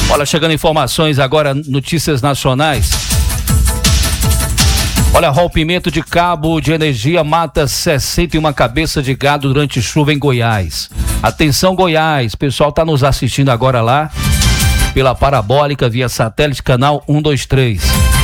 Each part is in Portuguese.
Olha, chegando informações agora, notícias nacionais. Olha, rompimento de cabo de energia mata 61 cabeças de gado durante chuva em Goiás. Atenção, Goiás, pessoal tá nos assistindo agora lá pela parabólica via satélite canal 123.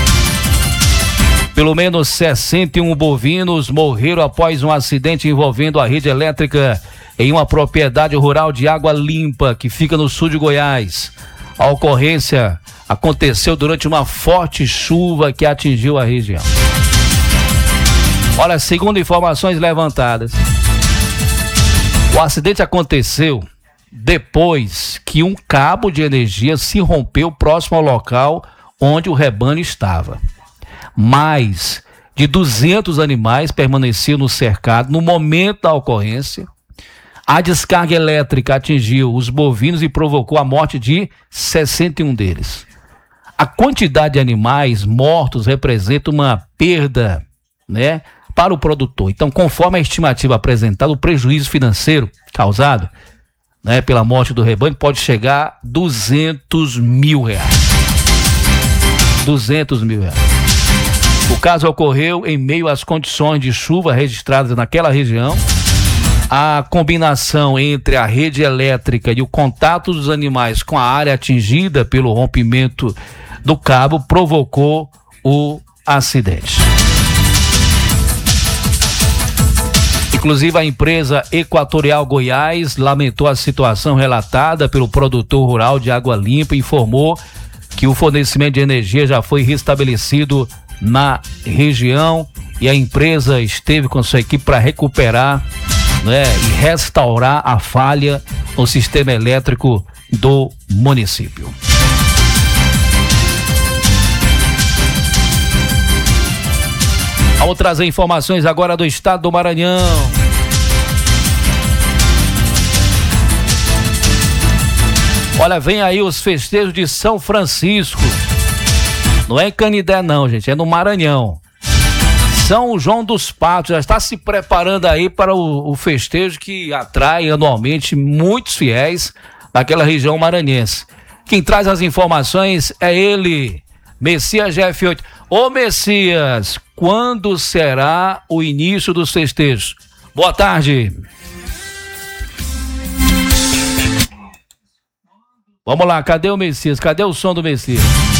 Pelo menos 61 bovinos morreram após um acidente envolvendo a rede elétrica em uma propriedade rural de Água Limpa, que fica no sul de Goiás. A ocorrência aconteceu durante uma forte chuva que atingiu a região. Olha, segundo informações levantadas, o acidente aconteceu depois que um cabo de energia se rompeu próximo ao local onde o rebanho estava. Mais de 200 animais permaneciam no cercado no momento da ocorrência. A descarga elétrica atingiu os bovinos e provocou a morte de 61 deles. A quantidade de animais mortos representa uma perda, né, para o produtor. Então, conforme a estimativa apresentada, o prejuízo financeiro causado, né, pela morte do rebanho pode chegar a R$200 mil. 200 mil reais. O caso ocorreu em meio às condições de chuva registradas naquela região. A combinação entre a rede elétrica e o contato dos animais com a área atingida pelo rompimento do cabo provocou o acidente. Inclusive, a empresa Equatorial Goiás lamentou a situação relatada pelo produtor rural de Água Limpa e informou que o fornecimento de energia já foi restabelecido na região e a empresa esteve com sua equipe para recuperar, né, e restaurar a falha no sistema elétrico do município. Vamos trazer informações agora do estado do Maranhão. Olha, vem aí os festejos de São Francisco. Não é em Canidé não, gente, é no Maranhão. São João dos Patos já está se preparando aí para o festejo que atrai anualmente muitos fiéis daquela região maranhense. Quem traz as informações é ele, Messias GF8. Ô Messias, quando será o início dos festejos? Boa tarde. Vamos lá, cadê o Messias? Cadê o som do Messias?